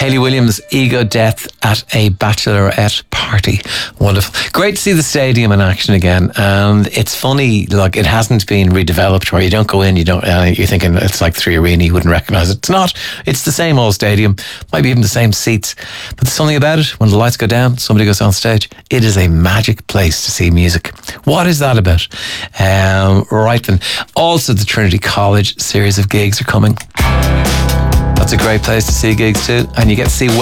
Hayley Williams, Ego Death at a bachelorette party. Wonderful. Great to see the stadium in action again. And it's funny, like, it hasn't been redeveloped where you don't go in, you're thinking it's like Three Arena, you wouldn't recognise it. It's not. It's the same old stadium, might be even the same seats. But there's something about it, when the lights go down, somebody goes on stage, it is a magic place to see music. What is that about? Right then. Also, the Trinity College series of gigs are coming. That's a great place to see gigs too. And you get to see